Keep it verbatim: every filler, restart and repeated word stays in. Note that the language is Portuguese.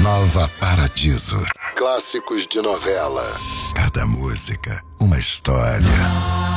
Nova Paradiso. Clássicos de novela. Cada música, uma história.